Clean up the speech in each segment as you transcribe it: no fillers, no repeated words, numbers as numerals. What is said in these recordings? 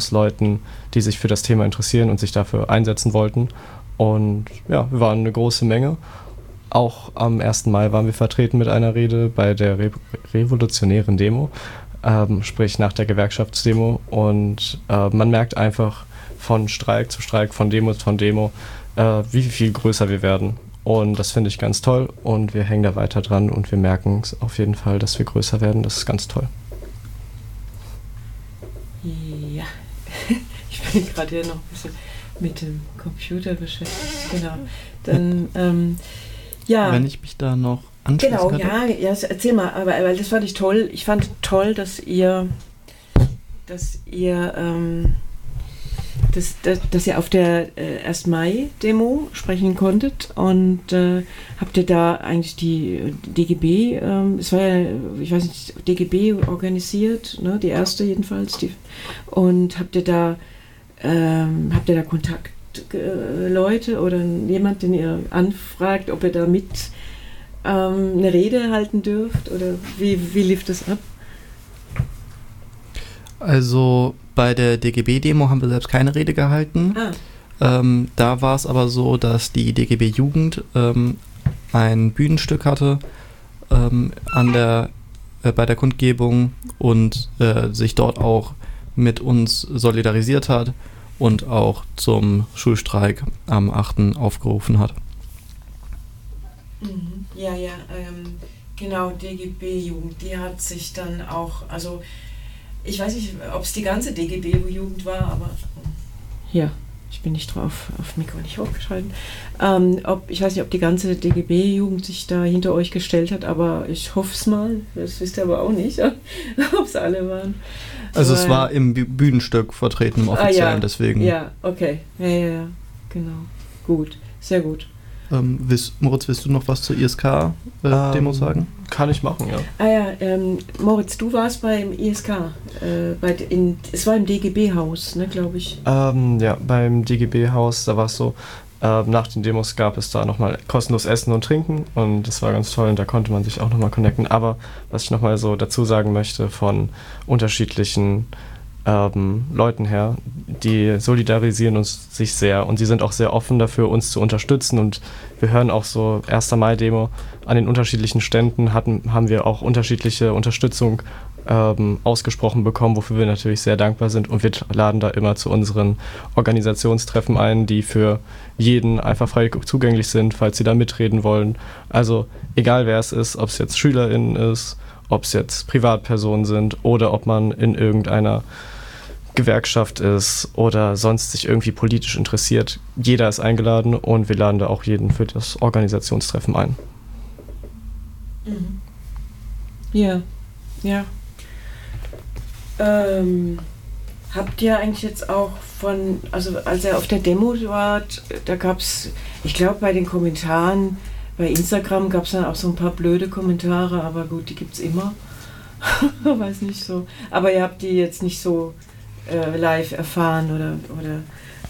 Leuten, die sich für das Thema interessieren und sich dafür einsetzen wollten. Und ja, wir waren eine große Menge. Auch am 1. Mai waren wir vertreten mit einer Rede bei der revolutionären Demo, sprich nach der Gewerkschaftsdemo. Und man merkt einfach von Streik zu Streik, von Demo zu Demo, wie viel größer wir werden. Und das finde ich ganz toll und wir hängen da weiter dran und wir merken auf jeden Fall, dass wir größer werden. Das ist ganz toll. Ja, ich bin gerade hier noch ein bisschen mit dem Computer beschäftigt. Genau. Dann, ja. Wenn ich mich da noch anschließen Genau, könnte. ja, erzähl mal, aber weil das fand ich toll. Ich fand toll, dass ihr auf der 1. Mai-Demo sprechen konntet und habt ihr da eigentlich die DGB, es war ja, ich weiß nicht, DGB organisiert, ne, die erste jedenfalls, und habt ihr da Kontaktleute oder jemand, den ihr anfragt, ob ihr da mit eine Rede halten dürft oder wie lief das ab? Also bei der DGB-Demo haben wir selbst keine Rede gehalten. Da war es aber so, dass die DGB-Jugend ein Bühnenstück hatte bei der Kundgebung und sich dort auch mit uns solidarisiert hat und auch zum Schulstreik am 8. aufgerufen hat. Ja, genau, DGB-Jugend, die hat sich dann auch, also ich weiß nicht, ob es die ganze DGB-Jugend war, aber ja, ich bin nicht drauf, auf Mikro nicht hochgeschalten. Ich weiß nicht, ob die ganze DGB-Jugend sich da hinter euch gestellt hat, aber ich hoffe es mal, das wisst ihr aber auch nicht, ob es alle waren. Also es war im Bühnenstück vertreten, im offiziellen, ja, deswegen. Ja, okay, ja, genau, gut, sehr gut. Moritz, willst du noch was zur ISK-Demo sagen? Kann ich machen, ja. Moritz, du warst beim ISK, es war im DGB-Haus, ne, glaube ich. Ja, beim DGB-Haus, da war es so, nach den Demos gab es da nochmal kostenlos Essen und Trinken und das war ganz toll und da konnte man sich auch nochmal connecten. Aber was ich nochmal so dazu sagen möchte von unterschiedlichen Leuten her, die solidarisieren uns sich sehr und sie sind auch sehr offen dafür, uns zu unterstützen und wir hören auch so 1. Mai-Demo an den unterschiedlichen Ständen haben wir auch unterschiedliche Unterstützung ausgesprochen bekommen, wofür wir natürlich sehr dankbar sind und wir laden da immer zu unseren Organisationstreffen ein, die für jeden einfach frei zugänglich sind, falls sie da mitreden wollen. Also egal wer es ist, ob es jetzt SchülerInnen ist, ob es jetzt Privatpersonen sind oder ob man in irgendeiner Gewerkschaft ist oder sonst sich irgendwie politisch interessiert. Jeder ist eingeladen und wir laden da auch jeden für das Organisationstreffen ein. Ja. Habt ihr eigentlich jetzt auch also als ihr auf der Demo wart, da gab es, ich glaube bei den Kommentaren, bei Instagram gab es dann auch so ein paar blöde Kommentare, aber gut, die gibt es immer. Weiß nicht so. Aber ihr habt die jetzt nicht so live erfahren oder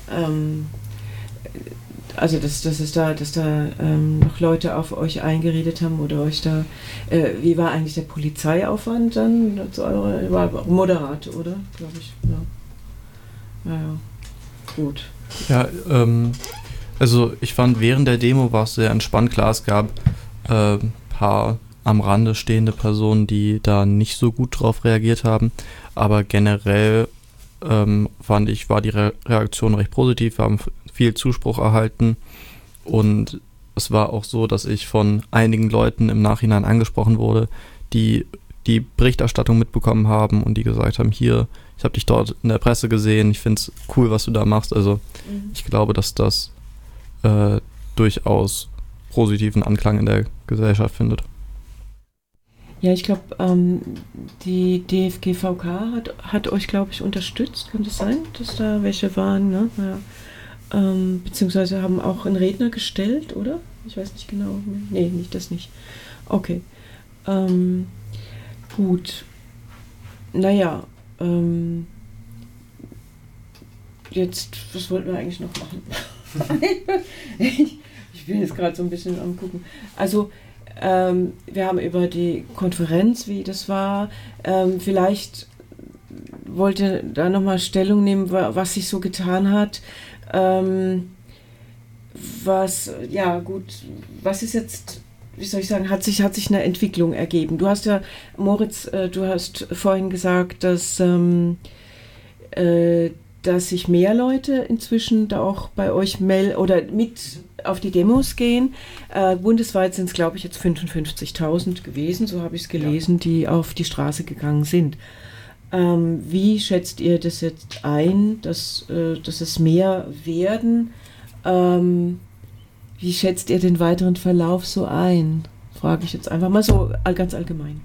also dass da noch Leute auf euch eingeredet haben oder euch da, wie war eigentlich der Polizeiaufwand dann? War moderat, oder? Glaube ich. Ja, gut. Ja, also ich fand, während der Demo war es sehr entspannt. Klar, es gab ein paar am Rande stehende Personen, die da nicht so gut drauf reagiert haben, aber generell fand ich, war die Reaktion recht positiv. Wir haben viel Zuspruch erhalten und es war auch so, dass ich von einigen Leuten im Nachhinein angesprochen wurde, die die Berichterstattung mitbekommen haben und die gesagt haben, hier, ich habe dich dort in der Presse gesehen, ich finde es cool, was du da machst. Also ich glaube, dass das durchaus positiven Anklang in der Gesellschaft findet. Ja, ich glaube, die DFGVK hat euch, glaube ich, unterstützt. Kann das sein, dass da welche waren? Ne? Ja. Beziehungsweise haben auch einen Redner gestellt, oder? Ich weiß nicht genau. Nee, das nicht. Okay. Gut. Naja. Jetzt, was wollten wir eigentlich noch machen? Ich bin jetzt gerade so ein bisschen am Gucken. Also, wir haben über die Konferenz, wie das war, vielleicht wollte da nochmal Stellung nehmen, was sich so getan hat. Was ist jetzt, wie soll ich sagen, hat sich eine Entwicklung ergeben. Du hast ja, Moritz, du hast vorhin gesagt, dass sich mehr Leute inzwischen da auch bei euch melden oder mit auf die Demos gehen. Bundesweit sind es, glaube ich, jetzt 55.000 gewesen, so habe ich es gelesen, die auf die Straße gegangen sind. Wie schätzt ihr das jetzt ein, dass es mehr werden? Wie schätzt ihr den weiteren Verlauf so ein? Frage ich jetzt einfach mal so ganz allgemein.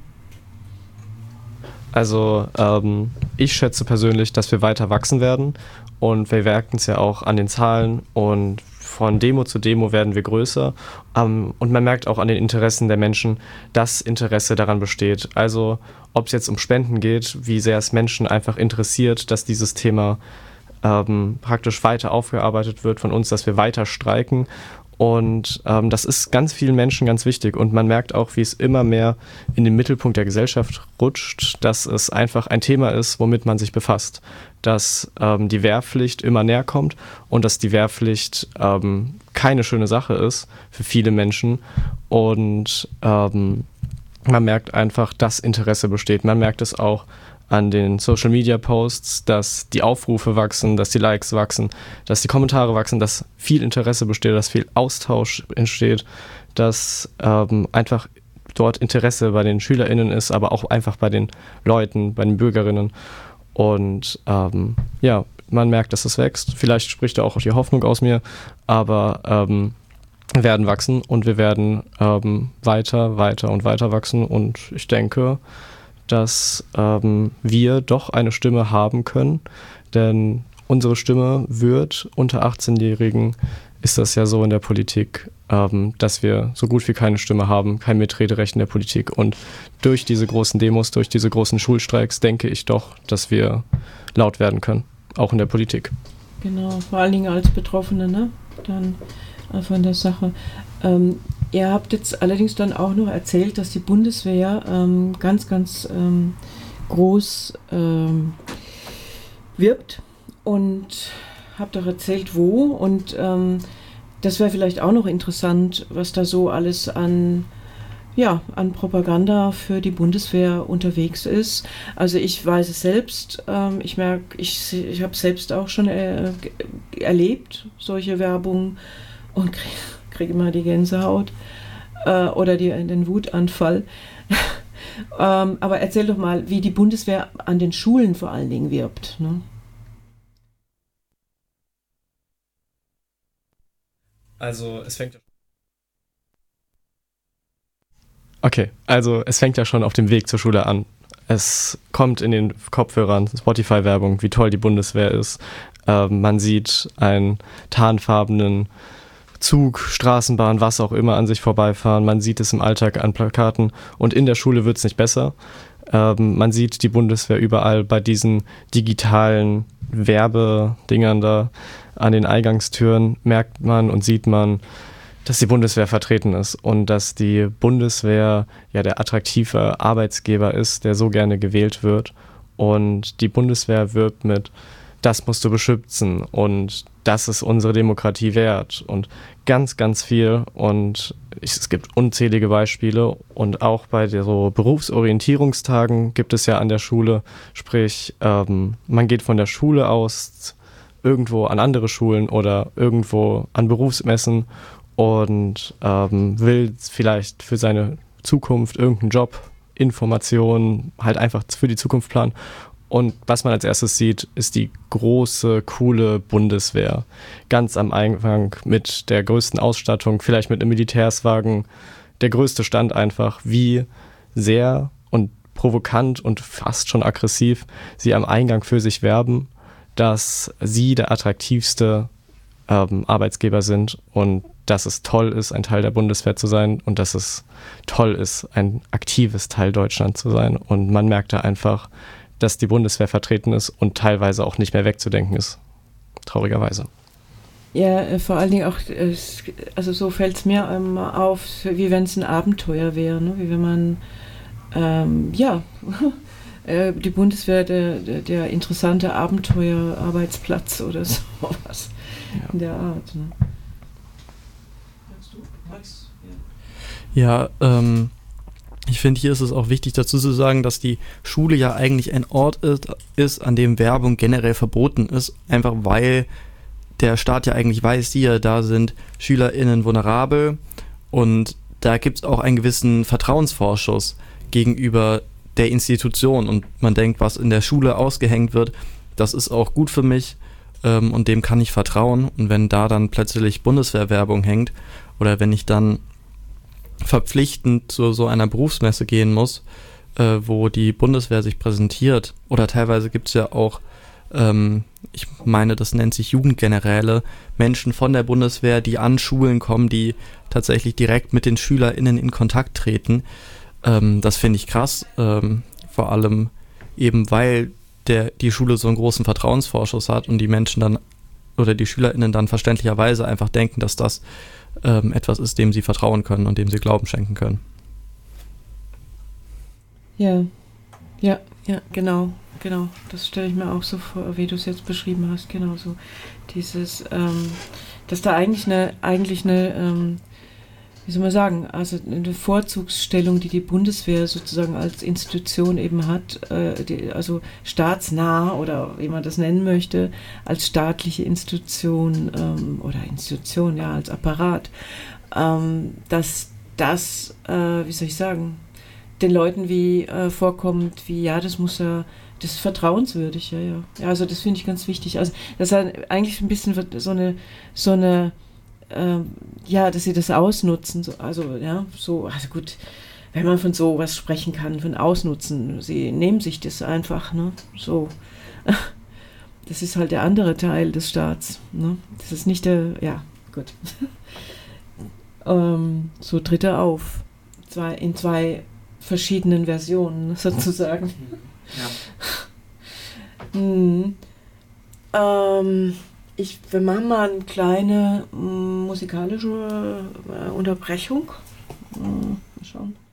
Also ich schätze persönlich, dass wir weiter wachsen werden und wir merken es ja auch an den Zahlen und von Demo zu Demo werden wir größer und man merkt auch an den Interessen der Menschen, dass Interesse daran besteht. Also ob es jetzt um Spenden geht, wie sehr es Menschen einfach interessiert, dass dieses Thema praktisch weiter aufgearbeitet wird von uns, dass wir weiter streiken. Und das ist ganz vielen Menschen ganz wichtig und man merkt auch, wie es immer mehr in den Mittelpunkt der Gesellschaft rutscht, dass es einfach ein Thema ist, womit man sich befasst, dass die Wehrpflicht immer näher kommt und dass die Wehrpflicht keine schöne Sache ist für viele Menschen und man merkt einfach, dass Interesse besteht. Man merkt es auch an den Social-Media-Posts, dass die Aufrufe wachsen, dass die Likes wachsen, dass die Kommentare wachsen, dass viel Interesse besteht, dass viel Austausch entsteht, dass einfach dort Interesse bei den SchülerInnen ist, aber auch einfach bei den Leuten, bei den BürgerInnen. Und man merkt, dass es wächst. Vielleicht spricht da auch die Hoffnung aus mir, aber wir werden wachsen und wir werden weiter und weiter wachsen und ich denke, dass wir doch eine Stimme haben können, denn unsere Stimme wird unter 18-Jährigen, ist das ja so in der Politik, dass wir so gut wie keine Stimme haben, kein Mitrederecht in der Politik und durch diese großen Demos, durch diese großen Schulstreiks denke ich doch, dass wir laut werden können, auch in der Politik. Genau, vor allen Dingen als Betroffene, ne? Dann von der Sache. Ihr habt jetzt allerdings dann auch noch erzählt, dass die Bundeswehr ganz groß wirbt und habt auch erzählt, wo. Und das wäre vielleicht auch noch interessant, was da so alles an Propaganda für die Bundeswehr unterwegs ist. Also ich weiß es selbst, ich merke, ich habe selbst auch schon erlebt, solche Werbung und kriege immer die Gänsehaut oder den Wutanfall. Aber erzähl doch mal, wie die Bundeswehr an den Schulen vor allen Dingen wirbt. Ne? Also es fängt ja schon auf dem Weg zur Schule an. Es kommt in den Kopfhörern, Spotify-Werbung, wie toll die Bundeswehr ist. Man sieht einen tarnfarbenen Zug, Straßenbahn, was auch immer an sich vorbeifahren. Man sieht es im Alltag an Plakaten und in der Schule wird es nicht besser. Man sieht die Bundeswehr überall bei diesen digitalen Werbedingern da an den Eingangstüren, merkt man und sieht man, dass die Bundeswehr vertreten ist und dass die Bundeswehr ja der attraktive Arbeitsgeber ist, der so gerne gewählt wird. Und die Bundeswehr wirbt mit, das musst du beschützen und das ist unsere Demokratie wert und ganz viel und es gibt unzählige Beispiele und auch bei so Berufsorientierungstagen gibt es ja an der Schule, sprich man geht von der Schule aus irgendwo an andere Schulen oder irgendwo an Berufsmessen und will vielleicht für seine Zukunft irgendeinen Job, Informationen halt einfach für die Zukunft planen. Und was man als erstes sieht, ist die große, coole Bundeswehr. Ganz am Eingang mit der größten Ausstattung, vielleicht mit einem Militärswagen. Der größte Stand einfach, wie sehr und provokant und fast schon aggressiv sie am Eingang für sich werben, dass sie der attraktivste Arbeitsgeber sind und dass es toll ist, ein Teil der Bundeswehr zu sein und dass es toll ist, ein aktives Teil Deutschlands zu sein. Und man merkt da einfach, dass die Bundeswehr vertreten ist und teilweise auch nicht mehr wegzudenken ist. Traurigerweise. Ja, vor allen Dingen auch, also so fällt es mir auf, wie wenn es ein Abenteuer wäre, ne? Wie wenn man, die Bundeswehr der interessante Abenteuerarbeitsplatz oder sowas in der Art. Ne? Max? Ja, ich finde, hier ist es auch wichtig dazu zu sagen, dass die Schule ja eigentlich ein Ort ist, an dem Werbung generell verboten ist, einfach weil der Staat ja eigentlich weiß, hier, da sind SchülerInnen vulnerabel und da gibt es auch einen gewissen Vertrauensvorschuss gegenüber der Institution und man denkt, was in der Schule ausgehängt wird, das ist auch gut für mich und dem kann ich vertrauen. Und wenn da dann plötzlich Bundeswehrwerbung hängt oder wenn ich dann verpflichtend zu so einer Berufsmesse gehen muss, wo die Bundeswehr sich präsentiert, oder teilweise gibt es ja auch, ich meine, das nennt sich Jugendgeneräle, Menschen von der Bundeswehr, die an Schulen kommen, die tatsächlich direkt mit den SchülerInnen in Kontakt treten. Das finde ich krass, vor allem eben, weil die Schule so einen großen Vertrauensvorschuss hat und die Menschen dann oder die SchülerInnen dann verständlicherweise einfach denken, dass das etwas ist, dem sie vertrauen können und dem sie Glauben schenken können. Ja, genau. Das stelle ich mir auch so vor, wie du es jetzt beschrieben hast. Genau so. Dieses, dass da eigentlich eine wie soll man sagen, also eine Vorzugsstellung, die Bundeswehr sozusagen als Institution eben hat, also staatsnah oder wie man das nennen möchte, als staatliche Institution oder Institution, ja, als Apparat, dass das, wie soll ich sagen, den Leuten wie vorkommt, wie, ja, das ist vertrauenswürdig, ja. Also das finde ich ganz wichtig. Also das ist eigentlich ein bisschen so eine dass sie das ausnutzen, also gut, wenn man von sowas sprechen kann, von Ausnutzen, sie nehmen sich das einfach, ne, so, das ist halt der andere Teil des Staats, ne, das ist nicht gut, so tritt er auf, in zwei verschiedenen Versionen, sozusagen. Wir machen mal eine kleine musikalische Unterbrechung. Mal schauen.